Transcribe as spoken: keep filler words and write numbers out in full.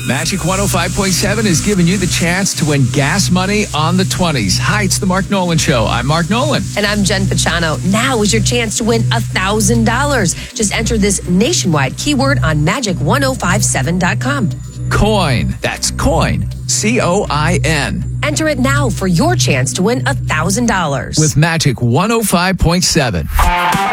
Magic one oh five point seven is giving you the chance to win gas money on the twenties. Hi, it's the Mark Nolan Show. I'm Mark Nolan. And I'm Jen Pachano. Now is your chance to win one thousand dollars. Just enter this nationwide keyword on magic ten fifty-seven dot com. Coin. That's coin. C O I N. Enter it now for your chance to win one thousand dollars. With Magic one oh five point seven.